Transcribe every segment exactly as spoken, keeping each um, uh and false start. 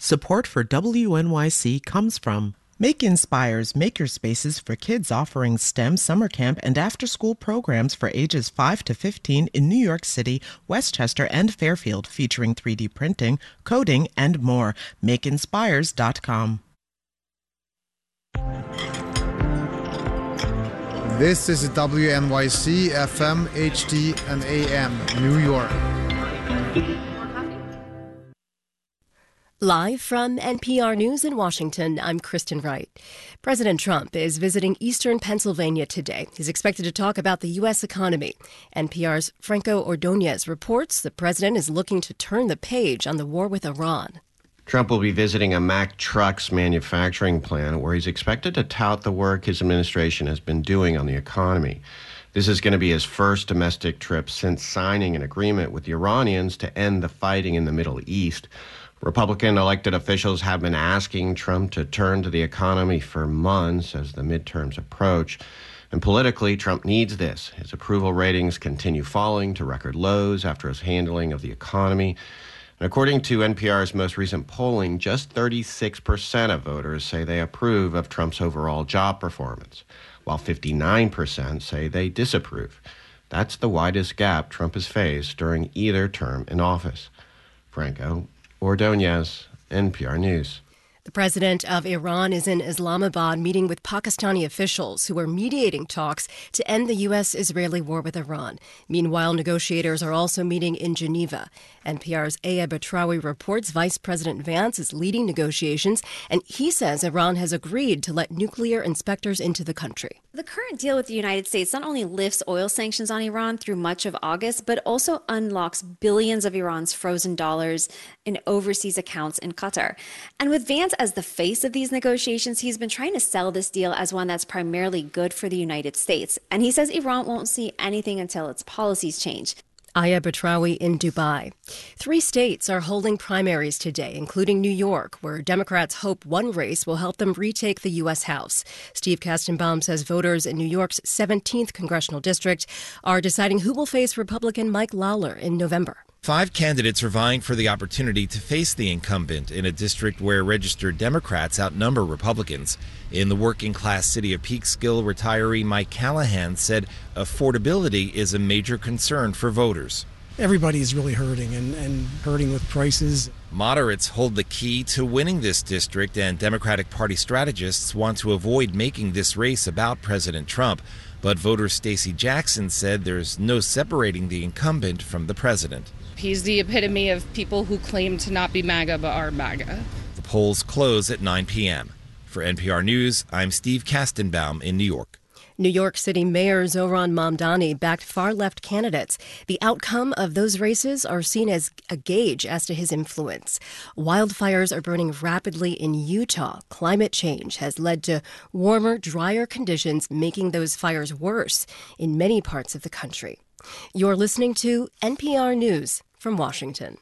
Support for W N Y C comes from Make Inspire's makerspaces for kids offering STEM summer camp and after-school programs for ages five to fifteen in New York City, Westchester, and Fairfield, featuring three D printing, coding, and more. make inspires dot com. This is W N Y C F M, H D, and A M, New York. Live from N P R News in Washington, I'm Kristen Wright. President Trump is visiting eastern Pennsylvania today. He's expected to talk about the U S economy. N P R's Franco Ordonez reports the president is looking to turn the page on the war with Iran. Trump will be visiting a Mack Trucks manufacturing plant where he's expected to tout the work his administration has been doing on the economy. This is going to be his first domestic trip since signing an agreement with the Iranians to end the fighting in the Middle East. Republican elected officials have been asking Trump to turn to the economy for months as the midterms approach. And politically, Trump needs this. His approval ratings continue falling to record lows after his handling of the economy. And according to N P R's most recent polling, just thirty-six percent of voters say they approve of Trump's overall job performance, while fifty-nine percent say they disapprove. That's the widest gap Trump has faced during either term in office. Franco Ordonez, N P R News. The president of Iran is in Islamabad meeting with Pakistani officials who are mediating talks to end the U S-Israeli war with Iran. Meanwhile, negotiators are also meeting in Geneva. N P R's Aya Batrawi reports Vice President Vance is leading negotiations, and he says Iran has agreed to let nuclear inspectors into the country. The current deal with the United States not only lifts oil sanctions on Iran through much of August, but also unlocks billions of Iran's frozen dollars in overseas accounts in Qatar. And with Vance as the face of these negotiations, he's been trying to sell this deal as one that's primarily good for the United States. And he says Iran won't see anything until its policies change. Aya Batrawi in Dubai. Three states are holding primaries today, including New York, where Democrats hope one race will help them retake the U S. House. Steve Kastenbaum says voters in New York's seventeenth congressional district are deciding who will face Republican Mike Lawler in November. Five candidates are vying for the opportunity to face the incumbent in a district where registered Democrats outnumber Republicans. In the working-class city of Peekskill, retiree Mike Callahan said affordability is a major concern for voters. Everybody is really hurting and, and hurting with prices. Moderates hold the key to winning this district, and Democratic Party strategists want to avoid making this race about President Trump. But voter Stacey Jackson said there's no separating the incumbent from the president. He's the epitome of people who claim to not be MAGA but are MAGA. The polls close at nine p.m. For N P R News, I'm Steve Kastenbaum in New York. New York City Mayor Zohran Mamdani backed far-left candidates. The outcome of those races are seen as a gauge as to his influence. Wildfires are burning rapidly in Utah. Climate change has led to warmer, drier conditions, making those fires worse in many parts of the country. You're listening to N P R News from Washington.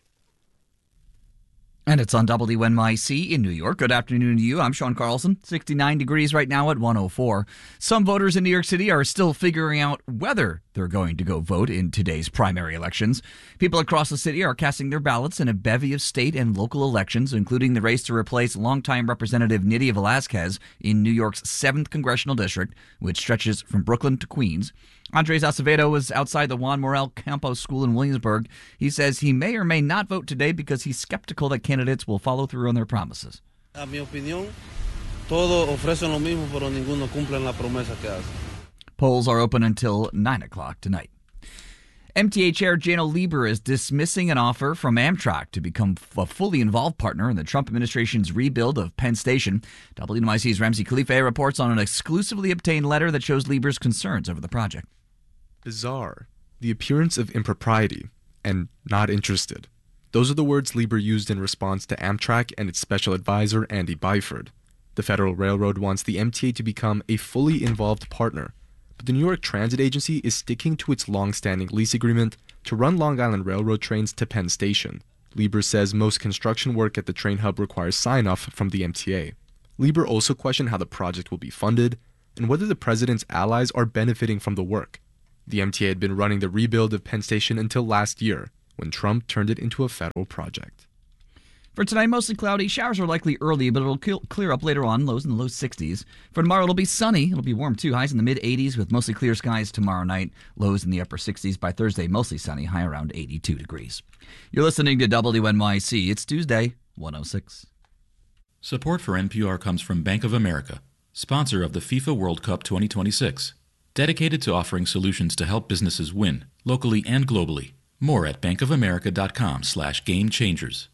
And it's on W N Y C in New York. Good afternoon to you. I'm Sean Carlson. sixty-nine degrees right now at one oh four. Some voters in New York City are still figuring out whether they're going to go vote in today's primary elections. People across the city are casting their ballots in a bevy of state and local elections, including the race to replace longtime Representative Nydia Velázquez in New York's seventh Congressional District, which stretches from Brooklyn to Queens. Andres Acevedo is outside the Juan Morel Campos School in Williamsburg. He says he may or may not vote today because he's skeptical that candidates will follow through on their promises. A mi opinión, todo ofrecen lo mismo, pero ninguno cumplen la promesa que hacen. Polls are open until nine o'clock tonight. M T A Chair Janno Lieber is dismissing an offer from Amtrak to become a fully involved partner in the Trump administration's rebuild of Penn Station. W N Y C's Ramsey Khalife reports on an exclusively obtained letter that shows Lieber's concerns over the project. Bizarre, the appearance of impropriety, and not interested. Those are the words Lieber used in response to Amtrak and its special advisor, Andy Byford. The Federal Railroad wants the M T A to become a fully involved partner, but the New York Transit Agency is sticking to its long-standing lease agreement to run Long Island Railroad trains to Penn Station. Lieber says most construction work at the train hub requires sign-off from the M T A. Lieber also questioned how the project will be funded and whether the president's allies are benefiting from the work. The M T A had been running the rebuild of Penn Station until last year, when Trump turned it into a federal project. For tonight, mostly cloudy. Showers are likely early, but it'll clear up later on. Lows in the low sixties. For tomorrow, it'll be sunny. It'll be warm, too. Highs in the mid eighties with mostly clear skies tomorrow night. Lows in the upper sixties. By Thursday, mostly sunny. High around eighty-two degrees. You're listening to W N Y C. It's Tuesday, one oh six. Support for N P R comes from Bank of America, sponsor of the FIFA World Cup twenty twenty-six. Dedicated to offering solutions to help businesses win, locally and globally. More at bankofamerica.com slash game changers.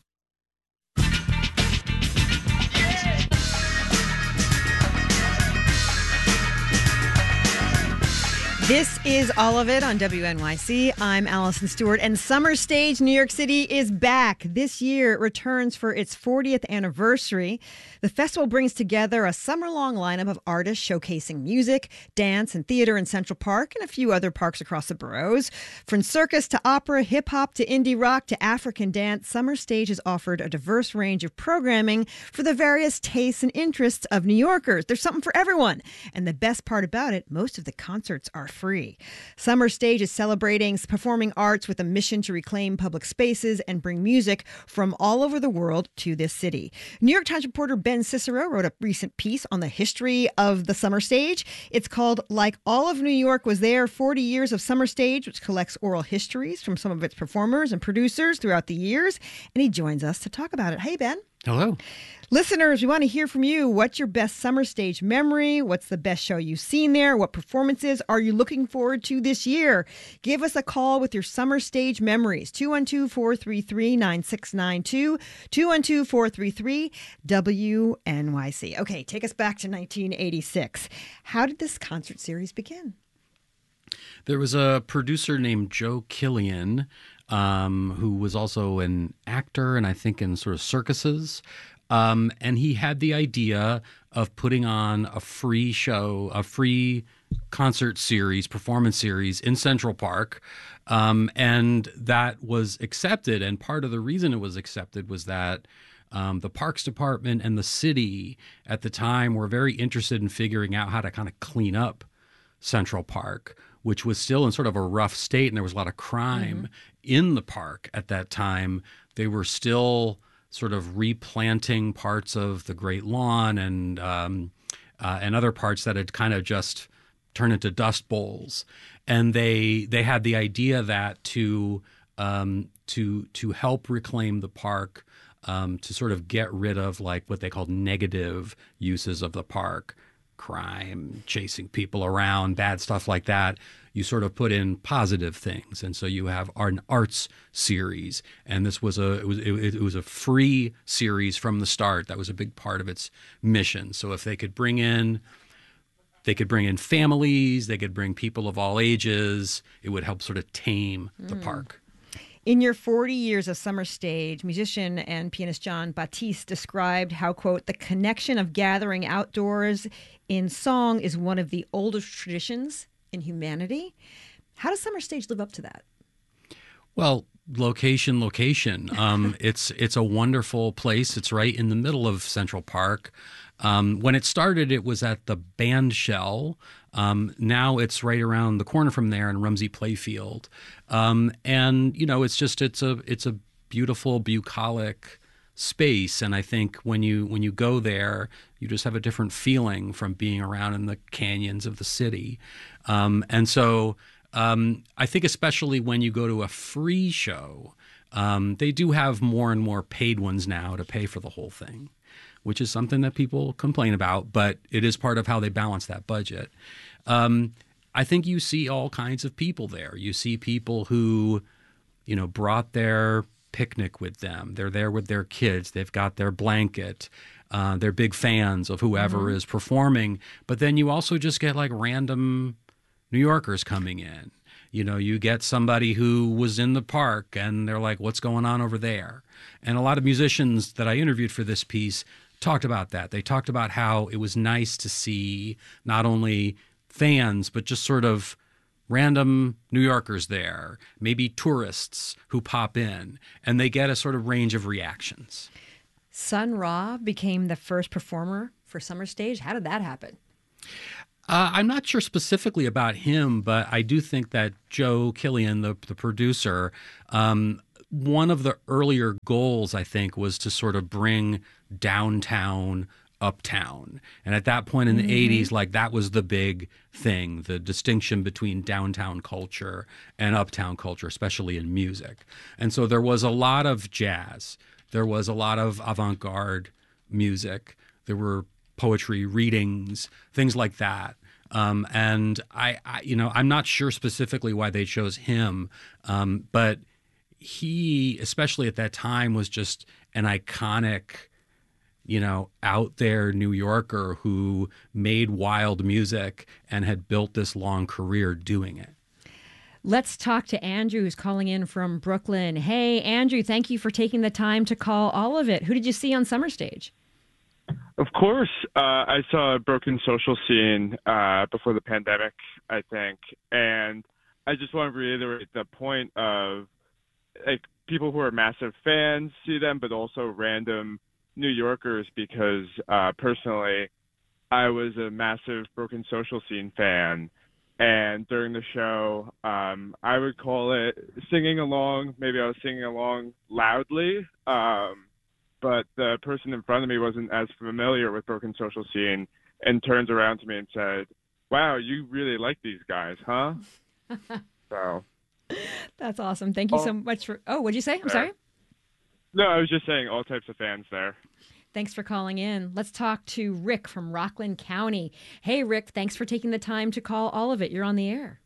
This is All of It on W N Y C. I'm Allison Stewart, and Summer Stage New York City is back. This year it returns for its fortieth anniversary. The festival brings together a summer-long lineup of artists showcasing music, dance, and theater in Central Park and a few other parks across the boroughs. From circus to opera, hip-hop to indie rock to African dance, Summer Stage has offered a diverse range of programming for the various tastes and interests of New Yorkers. There's something for everyone. And the best part about it, most of the concerts are free. Summer Stage is celebrating performing arts with a mission to reclaim public spaces and bring music from all over the world to this city. New York Times reporter Ben Cicero wrote a recent piece on the history of the Summer Stage. It's called Like All of New York Was There, forty years of Summer Stage, which collects oral histories from some of its performers and producers throughout the years. And he joins us to talk about it. Hey, Ben. Hello. Listeners, we want to hear from you. What's your best Summer Stage memory? What's the best show you've seen there? What performances are you looking forward to this year? Give us a call with your Summer Stage memories. two one two, four three three, nine six nine two. two one two, four three three, W N Y C. Okay, take us back to nineteen eighty-six. How did this concert series begin? There was a producer named Joe Killian, um, who was also an actor and I think in sort of circuses. Um, and he had the idea of putting on a free show, a free concert series, performance series in Central Park. Um, and that was accepted. And part of the reason it was accepted was that um, the Parks Department and the city at the time were very interested in figuring out how to kind of clean up Central Park, which was still in sort of a rough state. And there was a lot of crime mm-hmm. in the park at that time. They were still sort of replanting parts of the Great Lawn and um, uh, and other parts that had kind of just turned into dust bowls. And they they had the idea that to um, to to help reclaim the park, um, to sort of get rid of like what they called negative uses of the park, crime, chasing people around, bad stuff like that. You sort of put in positive things, and so you have an arts series. And this was a it was it, it was a free series from the start. That was a big part of its mission. So if they could bring in, they could bring in families, they could bring people of all ages. It would help sort of tame the mm. park. In your forty years of Summer Stage, musician and pianist Jon Batiste described how, quote, the connection of gathering outdoors in song is one of the oldest traditions in humanity. How does Summer Stage live up to that? Well, location, location. Um, it's it's a wonderful place. It's right in the middle of Central Park. Um, when it started, it was at the Band Shell. Um, now it's right around the corner from there in Rumsey Playfield. Um, and, you know, it's just it's a it's a beautiful, bucolic space. And I think when you when you go there, you just have a different feeling from being around in the canyons of the city. Um, and so um, I think especially when you go to a free show, um, they do have more and more paid ones now to pay for the whole thing, which is something that people complain about, but it is part of how they balance that budget. Um, I think you see all kinds of people there. You see people who, you know, brought their picnic with them. They're there with their kids. They've got their blanket. Uh, they're big fans of whoever mm-hmm. is performing. But then you also just get like random New Yorkers coming in. You know, you get somebody who was in the park and they're like, what's going on over there? And a lot of musicians that I interviewed for this piece talked about that. They talked about how it was nice to see not only fans, but just sort of random New Yorkers there, maybe tourists who pop in, and they get a sort of range of reactions. Sun Ra became the first performer for Summer Stage. How did that happen? Uh, I'm not sure specifically about him, but I do think that Joe Killian, the, the producer, um, one of the earlier goals, I think, was to sort of bring downtown uptown. And at that point in the mm-hmm. eighties, like that was the big thing, the distinction between downtown culture and uptown culture, especially in music. And so there was a lot of jazz. There was a lot of avant-garde music. There were poetry readings, things like that. Um, and I, I, you know, I'm not sure specifically why they chose him, um, but he, especially at that time, was just an iconic, you know, out there New Yorker who made wild music and had built this long career doing it. Let's talk to Andrew, who's calling in from Brooklyn. Hey, Andrew, thank you for taking the time to call All of It. Who did you see on Summer Stage? Of course, uh, I saw Broken Social Scene uh, before the pandemic, I think. And I just want to reiterate the point of like people who are massive fans see them, but also random New Yorkers, because uh, personally, I was a massive Broken Social Scene fan. And during the show, um, I would call it singing along. Maybe I was singing along loudly, um, but the person in front of me wasn't as familiar with Broken Social Scene and turns around to me and said, "Wow, you really like these guys, huh?" So that's awesome. Thank you oh, so much for. Oh, what'd you say? I'm sorry. No, I was just saying all types of fans there. Thanks for calling in. Let's talk to Rick from Rockland County. Hey, Rick, thanks for taking the time to call All of It. You're on the air.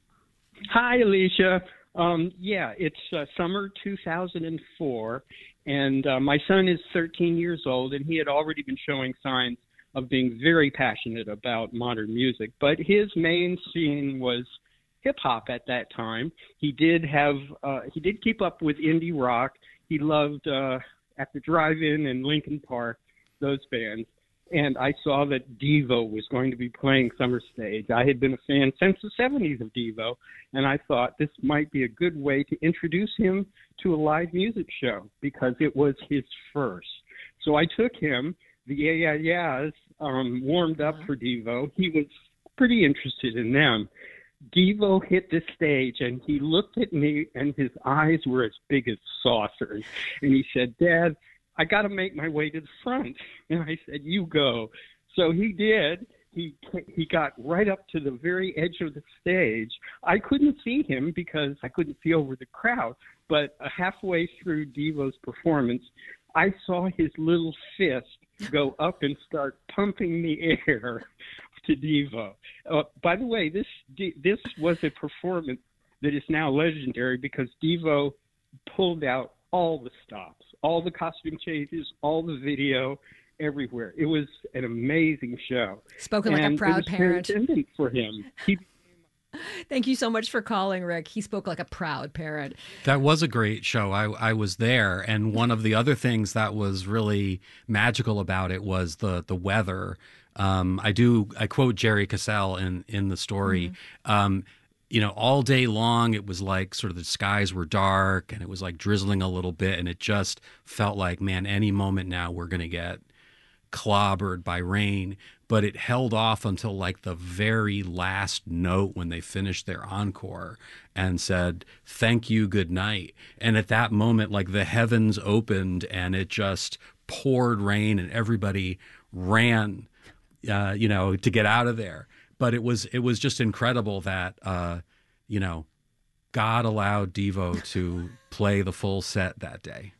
Hi, Alicia. Um, yeah, it's uh, summer two thousand four, and uh, my son is thirteen years old, and he had already been showing signs of being very passionate about modern music. But his main scene was hip-hop at that time. He did have, uh, he did keep up with indie rock. He loved... Uh, at the drive-in in Lincoln Park, those bands. And I saw that Devo was going to be playing Summer Stage. I had been a fan since the seventies of Devo, and I thought this might be a good way to introduce him to a live music show because it was his first. So I took him. The Yeah Yeah Yeahs um, warmed up for Devo. He was pretty interested in them. Devo hit the stage, and he looked at me, and his eyes were as big as saucers. And he said, "Dad, I got to make my way to the front." And I said, "You go." So he did. He he got right up to the very edge of the stage. I couldn't see him because I couldn't see over the crowd. But halfway through Devo's performance, I saw his little fist go up and start pumping the air to Devo. Uh, by the way, this this was a performance that is now legendary because Devo pulled out all the stops, all the costume changes, all the video, everywhere. It was an amazing show. Spoken and like a proud parent. For him. He Thank you so much for calling, Rick. He spoke like a proud parent. That was a great show. I, I was there. And one of the other things that was really magical about it was the the weather. Um, I do, I quote Jerry Cassell in, in the story. Mm-hmm. Um, you know, all day long, it was like sort of the skies were dark and it was like drizzling a little bit. And it just felt like, man, any moment now we're going to get clobbered by rain. But it held off until like the very last note when they finished their encore and said, "Thank you, good night." And at that moment, like the heavens opened and it just poured rain and everybody ran, uh, you know, to get out of there. But it was it was just incredible that, uh, you know, God allowed Devo to play the full set that day.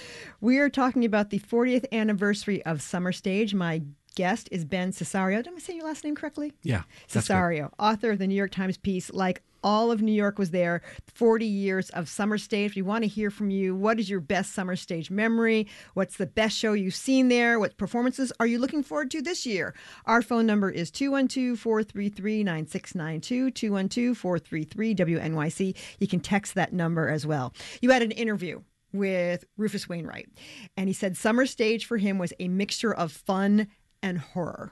We are talking about the fortieth anniversary of Summer Stage. My guest is Ben Cesario. Did I say your last name correctly? Yeah. Cesario, author of the New York Times piece, Like All of New York Was There, forty years of Summer Stage. We want to hear from you. What is your best Summer Stage memory? What's the best show you've seen there? What performances are you looking forward to this year? Our phone number is two one two, four three three, nine six nine two, two one two, four three three, W N Y C. You can text that number as well. You had an interview with Rufus Wainwright, and he said Summer Stage for him was a mixture of fun and horror.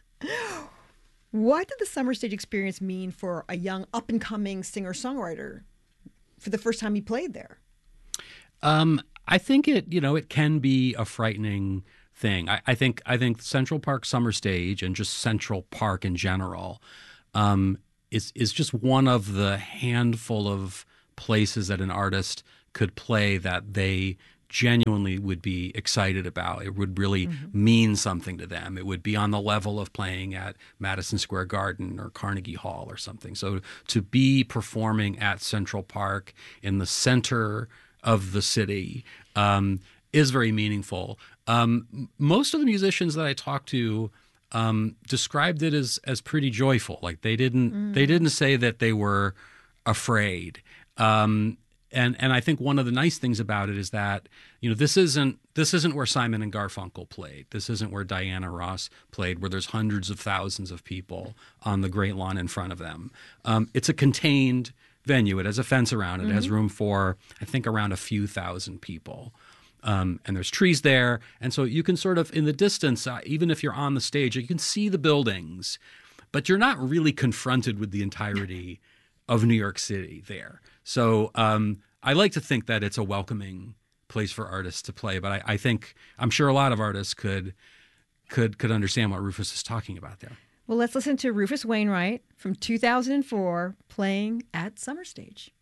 What did the Summer Stage experience mean for a young up-and-coming singer-songwriter for the first time he played there? Um, I think it, you know, it can be a frightening thing. I, I think I think Central Park Summer Stage and just Central Park in general um, is is just one of the handful of places that an artist could play that they genuinely would be excited about. It would really mm-hmm. mean something to them. It would be on the level of playing at Madison Square Garden or Carnegie Hall or something. So to be performing at Central Park in the center of the city um, is very meaningful. Um, most of the musicians that I talked to um, described it as as pretty joyful. Like they didn't mm. they didn't say that they were afraid. Um, And and I think one of the nice things about it is that, you know, this isn't this isn't where Simon and Garfunkel played. This isn't where Diana Ross played, where there's hundreds of thousands of people on the Great Lawn in front of them. Um, it's a contained venue. It has a fence around it. Mm-hmm. It has room for, I think, around a few thousand people. Um, and there's trees there. And so you can sort of, in the distance, uh, even if you're on the stage, you can see the buildings, but you're not really confronted with the entirety of New York City there. So um, I like to think that it's a welcoming place for artists to play, but I, I think I'm sure a lot of artists could could could understand what Rufus is talking about there. Well, let's listen to Rufus Wainwright from two thousand four playing at Summer Stage.